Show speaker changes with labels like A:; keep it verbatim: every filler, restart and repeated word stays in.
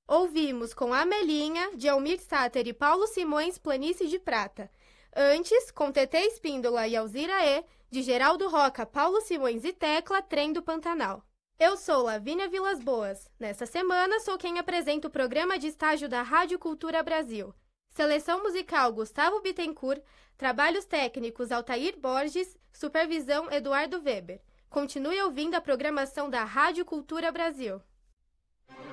A: Ouvimos com Amelinha, de Almir Sater e Paulo Simões, Planície de Prata. Antes, com Tetê Espíndola e Alzira E, de Geraldo Roca, Paulo Simões e Tecla, Trem do Pantanal. Eu sou Lavínia Vilas Boas. Nesta semana, sou quem apresenta o programa de estágio da Rádio Cultura Brasil. Seleção musical Gustavo Bittencourt, trabalhos técnicos Altair Borges, supervisão Eduardo Weber. Continue ouvindo a programação da Rádio Cultura Brasil.